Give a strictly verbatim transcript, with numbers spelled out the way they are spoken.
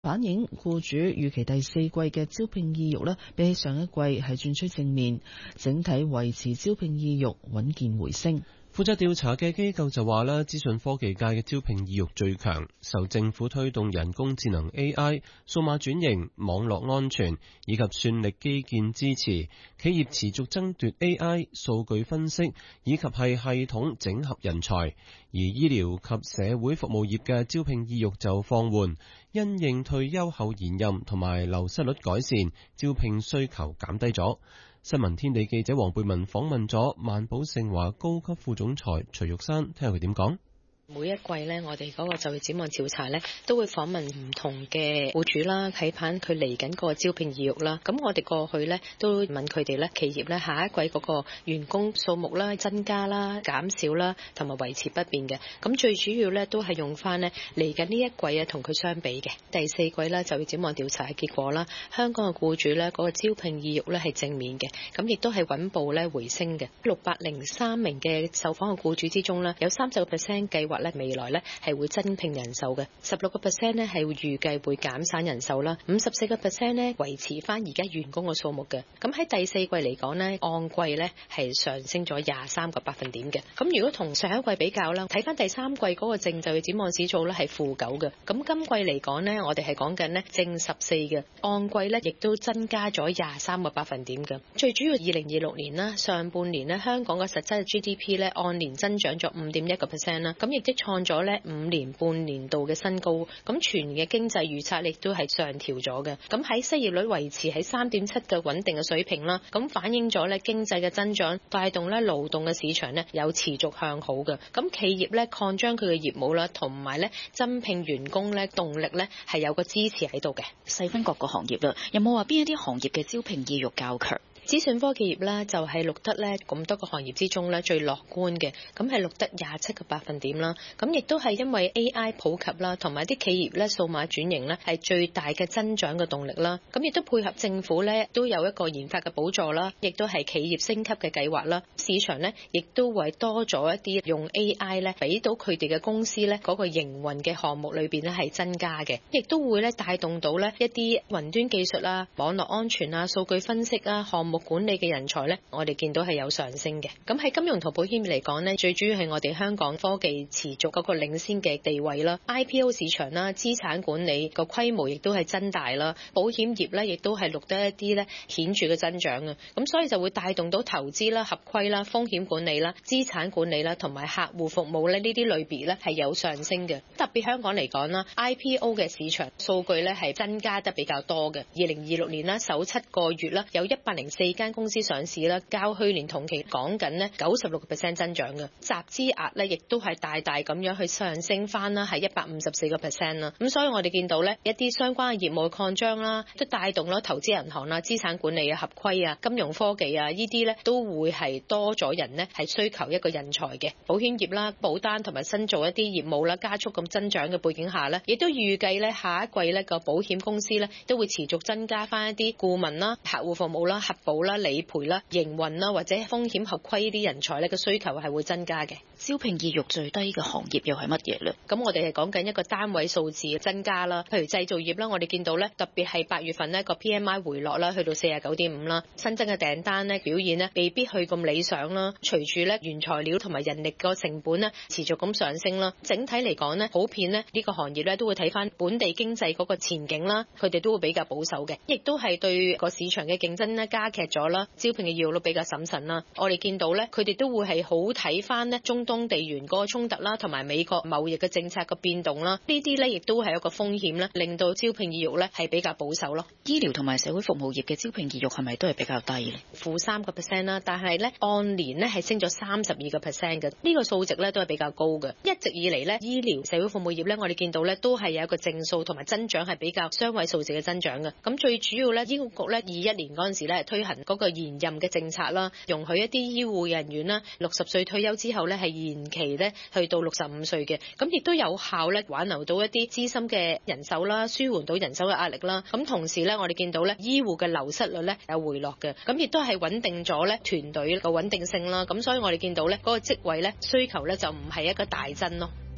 反映僱主預期第四季嘅招聘意欲咧，比起上一季係轉趨正面，整體維持招聘意欲穩健回升。 負責調查嘅機構就話啦，資訊科技界嘅招聘意欲最強，受政府推動人工智能 A I、數碼轉型、網絡安全以及算力基建支持，企業持續爭奪 A I、數據分析以及係系統整合人才，而醫療及社會服務業嘅招聘意欲就放緩，因應退休後延任同埋流失率改善，招聘需求減低咗。新聞天地記者黃貝文訪問咗萬寶盛華高級副總裁徐玉山，聽下佢點講。 每一季咧，我哋嗰個就業展望調查咧，都會訪問唔同嘅僱主啦，睇下佢嚟緊嗰個招聘意欲啦。咁我哋過去咧都問佢哋咧，企業咧下一季嗰個員工數目啦、增加啦、減少啦，同埋維持不變嘅。咁最主要咧都係用翻咧嚟緊呢一季啊，同佢相比嘅第四季啦，就業展望調查嘅結果啦，香港嘅僱主咧嗰個招聘意欲咧係正面嘅，咁亦都係穩步咧回升嘅。六百零三名嘅受訪嘅僱主之中咧，有三十個 percent 計劃咧未來咧係會增聘人手嘅，十六個 percent 咧係會預計會減省人手啦，五十四個 percent 咧維持翻而家員工嘅數目嘅。咁喺第四季嚟講咧，按季咧係上升咗廿三個百分點嘅。咁如果同上一季比較啦，睇翻第三季嗰個正就業展望指數咧係負九嘅。咁今季嚟講咧，我哋係講緊咧正十四嘅，按季咧亦都增加咗廿三個百分點嘅。最主要二零二六年啦，上半年咧香港嘅實質嘅 G D P 咧按年增長咗五點一個 percent 啦，咁亦即創咗咧五年半年度嘅新高，咁全年嘅經濟預測亦都係上調咗嘅。咁喺失業率維持喺三點七嘅穩定嘅水平啦，咁反映咗咧經濟嘅增長帶動咧勞動嘅市場咧有持續向好嘅。咁企業咧擴張佢嘅業務啦，同埋咧增聘員工咧動力咧係有個支持喺度嘅。 細分各個行業啦，有冇話邊一啲行業嘅招聘意欲較強？ 資訊科技業咧就係錄得咧咁多個行業之中咧最樂觀嘅，咁係錄得廿七個百分點啦。咁亦都係因為 A I 普及啦，同埋啲企業咧數碼轉型咧係最大嘅增長嘅動力啦。咁亦都配合政府咧都有一個研發嘅補助啦，亦都係企業升級嘅計劃啦。市場咧亦都會多咗一啲用 A I 咧俾到佢哋嘅公司咧嗰個營運嘅項目裏邊咧係增加嘅，亦都會咧帶動到咧一啲雲端技術啊、網絡安全啊、數據分析啊、項目管理嘅人才咧，我哋見到係有上升嘅。咁喺金融同保險嚟講咧，最主要係我哋香港科技持續嗰個領先嘅地位啦。I P O 市場啦，資產管理個規模亦都係增大啦。保險業咧，亦都係錄得一啲咧顯著嘅增長啊。咁所以就會帶動到投資啦、合規啦、風險管理啦、資產管理啦，同埋客戶服務咧呢啲類別咧係有上升嘅。特別香港嚟講啦 ，I P O 嘅市場數據咧係增加得比較多嘅。二零二六年啦，首七個月啦，有一百零四間公司上市啦，較去年同期講緊呢九十六個 percent 增長嘅，集資額咧亦都係大大咁樣去上升翻啦，係一百五十四個 percent 啦。咁所以我哋見到咧一啲相關嘅業務嘅擴張啦，都帶動啦投資銀行啦、資產管理啊、合規啊、金融科技啊呢啲咧都會係多咗人呢係需求一個人才嘅。保險業啦、保單同埋新做一啲業務啦，加速咁增長嘅背景下咧，亦都預計咧下一季咧個保險公司咧都會持續增加翻一啲顧問啦、客戶服務啦、核保啦、理賠啦、營運啦或者風險合規呢啲人才咧嘅需求係會增加嘅。 招聘意欲最低嘅行業又係乜嘢咧？ 咁我哋係講緊一個單位數字嘅增加啦，譬如製造業啦，我哋見到咧特別係八月份呢個 P M I 回落啦，去到四十九點五啦，新增嘅訂單咧表現咧未必去咁理想啦。隨住咧原材料同埋人力個成本咧持續咁上升啦，整體嚟講咧普遍咧呢個行業咧都會睇翻本地經濟嗰個前景啦，佢哋都會比較保守嘅，亦都係對個市場嘅競爭咧加劇咗啦，招聘嘅要率比較審慎啦。我哋見到咧佢哋都會係好睇翻咧中東地緣嗰個衝突啦，同埋美國貿易嘅政策嘅變動啦，呢啲咧亦都係一個風險咧，令到招聘意欲咧係比較保守咯。 醫療同埋社會服務業嘅招聘意欲係咪都係比較低咧？ 負三個 percent 啦，但係咧按年咧係升咗三十二個 percent 嘅，呢個數值咧都係比較高嘅。一直以嚟咧醫療社會服務業咧，我哋見到咧都係有一個正數同埋增長係比較雙位數字嘅增長嘅。咁最主要咧醫管局咧二一年嗰陣時咧推行嗰個延任嘅政策啦，容許一啲醫護人員啦六十歲退休之後咧係延期咧去到六十五歲嘅，咁亦都有效咧挽留到一啲資深嘅人手啦，舒緩到人手嘅壓力啦。咁同時咧我哋見到咧醫護嘅流失率咧有回落嘅，咁亦都係穩定咗咧團隊個穩定性啦。咁所以我哋見到咧嗰個職位咧需求咧就唔係一個大增咯。